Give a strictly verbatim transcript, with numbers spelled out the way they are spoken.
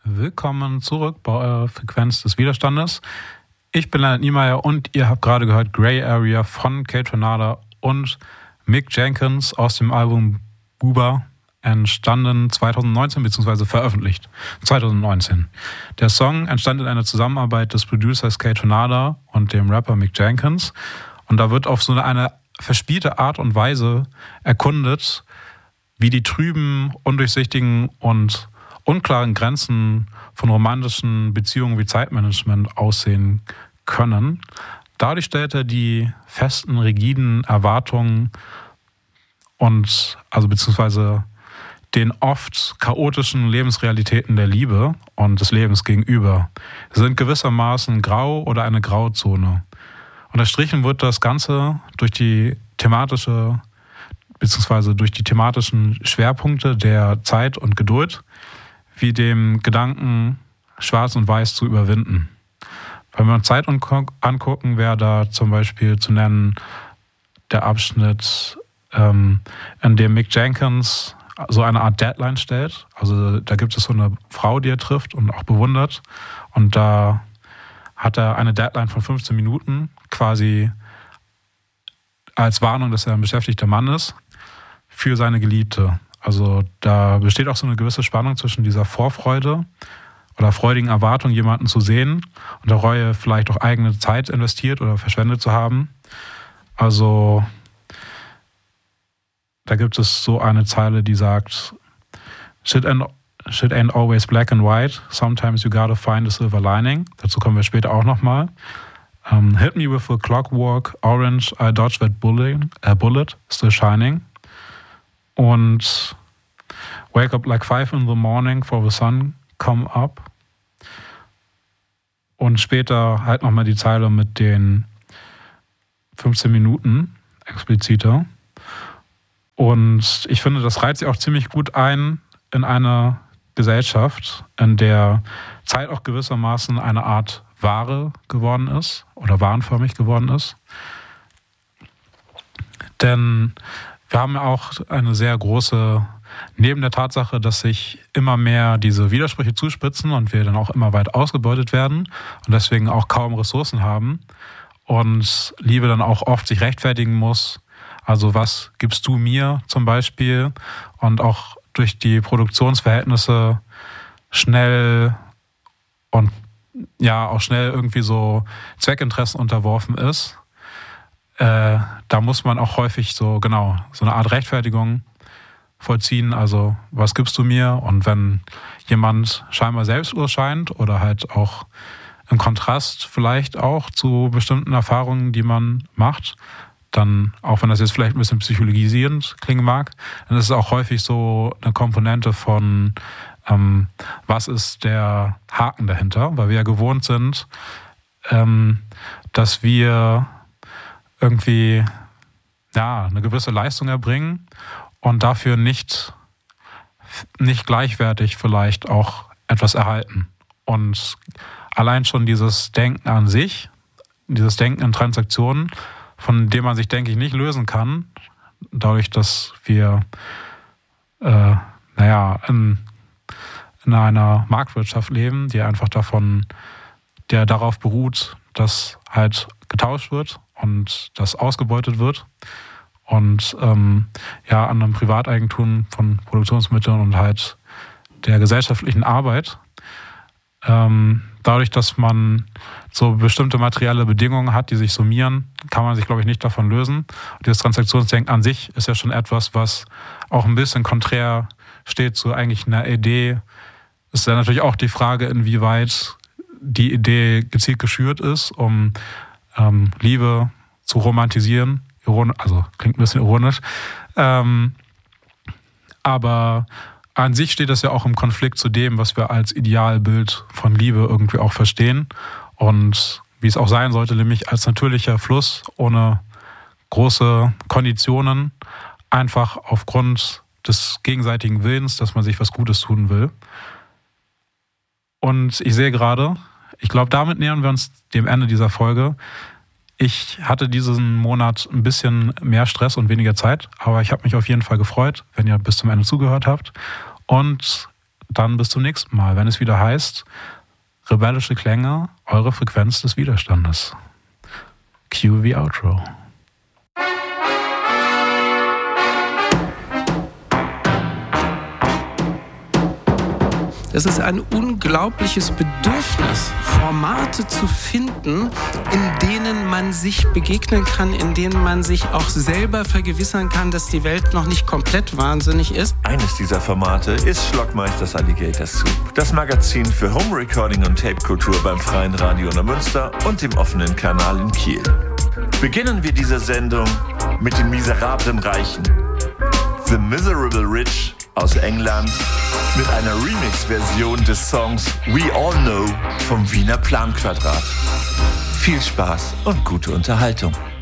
Willkommen zurück bei eurer Frequenz des Widerstandes. Ich bin Leonard Niemeyer und ihr habt gerade gehört Grey Area von Kaytranada und Mick Jenkins aus dem Album Booba, entstanden zwanzig neunzehn bzw. veröffentlicht zwanzig neunzehn. Der Song entstand in einer Zusammenarbeit des Producers Kaytranada und dem Rapper Mick Jenkins und da wird auf so eine verspielte Art und Weise erkundet, wie die trüben, undurchsichtigen und unklaren Grenzen von romantischen Beziehungen wie Zeitmanagement aussehen können. Dadurch stellt er die festen, rigiden Erwartungen und also beziehungsweise den oft chaotischen Lebensrealitäten der Liebe und des Lebens gegenüber. Sie sind gewissermaßen grau oder eine Grauzone. Unterstrichen wird das Ganze durch die thematische beziehungsweise durch die thematischen Schwerpunkte der Zeit und Geduld, wie dem Gedanken, Schwarz und Weiß zu überwinden. Wenn wir uns Zeit angucken, wäre da zum Beispiel zu nennen der Abschnitt, ähm, in dem Mick Jenkins so eine Art Deadline stellt. Also da gibt es so eine Frau, die er trifft und auch bewundert. Und da hat er eine Deadline von fünfzehn Minuten, quasi als Warnung, dass er ein beschäftigter Mann ist, für seine Geliebte. Also da besteht auch so eine gewisse Spannung zwischen dieser Vorfreude oder freudigen Erwartung, jemanden zu sehen und der Reue, vielleicht auch eigene Zeit investiert oder verschwendet zu haben. Also da gibt es so eine Zeile, die sagt, Shit ain't, shit ain't always black and white, sometimes you gotta find a silver lining. Dazu kommen wir später auch nochmal. Um, Hit me with a clockwork, orange, I dodge that bullet, uh, bullet, still shining. Und wake up like five in the morning for the sun come up. Und später halt nochmal die Zeile mit den fünfzehn Minuten expliziter. Und ich finde, das reiht sich auch ziemlich gut ein in eine Gesellschaft, in der Zeit auch gewissermaßen eine Art Ware geworden ist oder warenförmig geworden ist. Denn wir haben ja auch eine sehr große, neben der Tatsache, dass sich immer mehr diese Widersprüche zuspitzen und wir dann auch immer weit ausgebeutet werden und deswegen auch kaum Ressourcen haben und Liebe dann auch oft sich rechtfertigen muss. Also was gibst du mir zum Beispiel? Und auch durch die Produktionsverhältnisse schnell und ja auch schnell irgendwie so Zweckinteressen unterworfen ist. Äh, da muss man auch häufig so, genau, so eine Art Rechtfertigung vollziehen. Also, was gibst du mir? Und wenn jemand scheinbar selbstlos scheint oder halt auch im Kontrast vielleicht auch zu bestimmten Erfahrungen, die man macht, dann, auch wenn das jetzt vielleicht ein bisschen psychologisierend klingen mag, dann ist es auch häufig so eine Komponente von, ähm, was ist der Haken dahinter? Weil wir ja gewohnt sind, ähm, dass wir irgendwie ja, eine gewisse Leistung erbringen und dafür nicht, nicht gleichwertig vielleicht auch etwas erhalten. Und allein schon dieses Denken an sich, dieses Denken in Transaktionen, von dem man sich, denke ich, nicht lösen kann, dadurch, dass wir äh, naja, in, in einer Marktwirtschaft leben, die einfach davon, der darauf beruht, dass halt getauscht wird und das ausgebeutet wird und ähm, ja an einem Privateigentum von Produktionsmitteln und halt der gesellschaftlichen Arbeit. Ähm, dadurch, dass man so bestimmte materielle Bedingungen hat, die sich summieren, kann man sich, glaube ich, nicht davon lösen. Und dieses Transaktionsdenken an sich ist ja schon etwas, was auch ein bisschen konträr steht zu eigentlich einer Idee. Es ist ja natürlich auch die Frage, inwieweit die Idee gezielt geschürt ist, um ähm, Liebe zu romantisieren. Iron- also klingt ein bisschen ironisch. Ähm, aber an sich steht das ja auch im Konflikt zu dem, was wir als Idealbild von Liebe irgendwie auch verstehen. Und wie es auch sein sollte, nämlich als natürlicher Fluss ohne große Konditionen, einfach aufgrund des gegenseitigen Willens, dass man sich was Gutes tun will. Und ich sehe gerade, ich glaube, damit nähern wir uns dem Ende dieser Folge. Ich hatte diesen Monat ein bisschen mehr Stress und weniger Zeit, aber ich habe mich auf jeden Fall gefreut, wenn ihr bis zum Ende zugehört habt. Und dann bis zum nächsten Mal, wenn es wieder heißt, rebellische Klänge, eure Frequenz des Widerstandes. Cue the Outro. Es ist ein unglaubliches Bedürfnis, Formate zu finden, in denen man sich begegnen kann, in denen man sich auch selber vergewissern kann, dass die Welt noch nicht komplett wahnsinnig ist. Eines dieser Formate ist Schlockmeisters Alligator Soup, das Magazin für Home Recording und Tape-Kultur beim Freien Radio Neumünster und dem offenen Kanal in Kiel. Beginnen wir diese Sendung mit den miserablen Reichen. The Miserable Rich aus England mit einer Remix-Version des Songs We All Know vom Wiener Planquadrat. Viel Spaß und gute Unterhaltung.